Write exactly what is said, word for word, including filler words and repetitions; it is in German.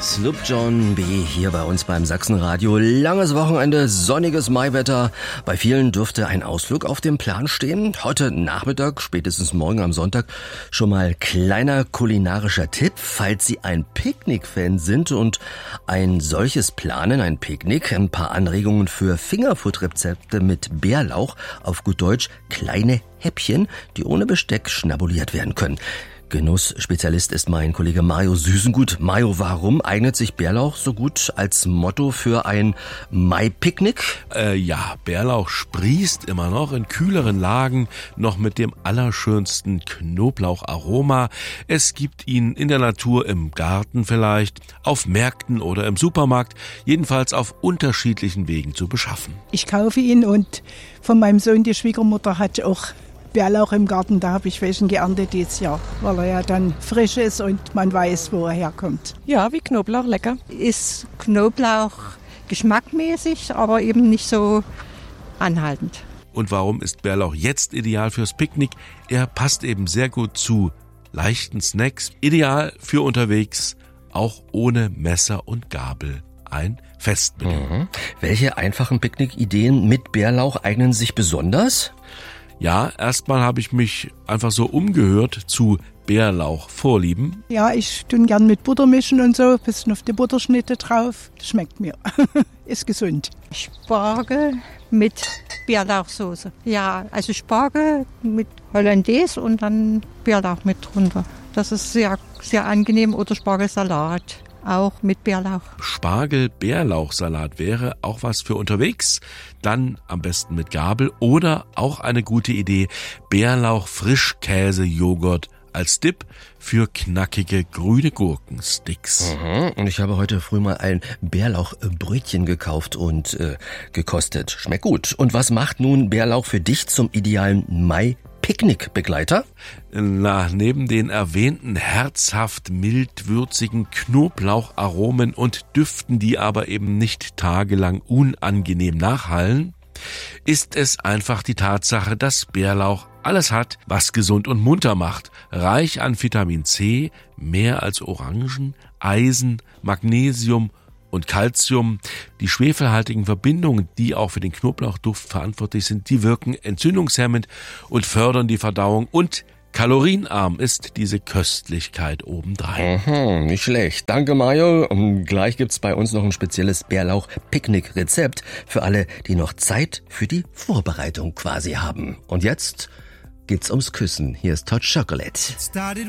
Sloop John B. hier bei uns beim Sachsenradio. Langes Wochenende, sonniges Maiwetter. Bei vielen dürfte ein Ausflug auf dem Plan stehen. Heute Nachmittag, spätestens morgen am Sonntag, schon mal kleiner kulinarischer Tipp. Falls Sie ein Picknick-Fan sind und ein solches planen, ein Picknick, ein paar Anregungen für Fingerfood-Rezepte mit Bärlauch, auf gut Deutsch kleine Häppchen, die ohne Besteck schnabuliert werden können. Genussspezialist ist mein Kollege Mario Süßengut. Mario, warum eignet sich Bärlauch so gut als Motto für ein Mai-Picknick? Äh, ja, Bärlauch sprießt immer noch in kühleren Lagen, noch mit dem allerschönsten Knoblaucharoma. Es gibt ihn in der Natur, im Garten vielleicht, auf Märkten oder im Supermarkt, jedenfalls auf unterschiedlichen Wegen zu beschaffen. Ich kaufe ihn und von meinem Sohn, die Schwiegermutter, hat auch Bärlauch im Garten, da habe ich welchen geerntet dieses Jahr, weil er ja dann frisch ist und man weiß, wo er herkommt. Ja, wie Knoblauch, lecker. Ist Knoblauch geschmackmäßig, aber eben nicht so anhaltend. Und warum ist Bärlauch jetzt ideal fürs Picknick? Er passt eben sehr gut zu leichten Snacks, ideal für unterwegs, auch ohne Messer und Gabel. Ein Festmenü. Mhm. Welche einfachen Picknick-Ideen mit Bärlauch eignen sich besonders? Ja, erstmal habe ich mich einfach so umgehört zu Bärlauch-Vorlieben. Ja, ich tue gern mit Butter mischen und so, bisschen auf die Butterschnitte drauf. Das schmeckt mir. Ist gesund. Spargel mit Bärlauchsoße. Ja, also Spargel mit Hollandaise und dann Bärlauch mit drunter. Das ist sehr, sehr angenehm. Oder Spargelsalat. Auch mit Bärlauch. Spargel-Bärlauchsalat wäre auch was für unterwegs. Dann am besten mit Gabel oder auch eine gute Idee, Bärlauch-Frischkäse-Joghurt als Dip für knackige grüne Gurkensticks. Mhm. Und ich habe heute früh mal ein Bärlauchbrötchen gekauft und äh, gekostet. Schmeckt gut. Und was macht nun Bärlauch für dich zum idealen Mai Picknickbegleiter? Na, neben den erwähnten herzhaft mild würzigen Knoblaucharomen und Düften, die aber eben nicht tagelang unangenehm nachhallen, ist es einfach die Tatsache, dass Bärlauch alles hat, was gesund und munter macht. Reich an Vitamin C, mehr als Orangen, Eisen, Magnesium und Calcium. Die schwefelhaltigen Verbindungen, die auch für den Knoblauchduft verantwortlich sind, die wirken entzündungshemmend und fördern die Verdauung. Und kalorienarm ist diese Köstlichkeit obendrein. Mhm, nicht schlecht. Danke, Mario. Und gleich gibt's bei uns noch ein spezielles Bärlauch-Picknick-Rezept für alle, die noch Zeit für die Vorbereitung quasi haben. Und jetzt geht's ums Küssen. Hier ist Hot Chocolate.